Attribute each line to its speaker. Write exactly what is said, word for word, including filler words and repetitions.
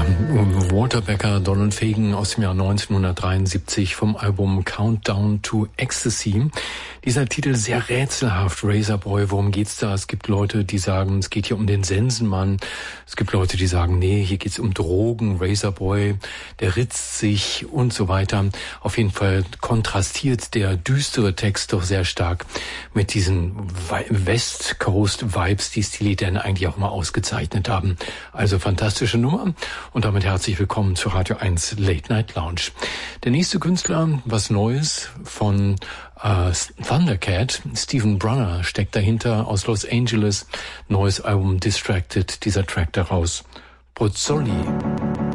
Speaker 1: Ja, Walter Becker, Donald Fagen aus dem Jahr neunzehnhundertdreiundsiebzig vom Album Countdown to Ecstasy. Dieser Titel sehr rätselhaft, Razorboy, worum geht's da? Es gibt Leute, die sagen, es geht hier um den Sensenmann. Es gibt Leute, die sagen, nee, hier geht's um Drogen, Razorboy, der ritzt sich und so weiter. Auf jeden Fall kontrastiert der düstere Text doch sehr stark mit diesen West Coast Vibes, die Steely Dan eigentlich auch mal ausgezeichnet haben. Also fantastische Nummer. Und damit herzlich willkommen zu Radio eins Late Night Lounge. Der nächste Künstler, was Neues von äh, Thundercat, Stephen Brunner steckt dahinter aus Los Angeles. Neues Album Distracted, dieser Track daraus. Pozzoli.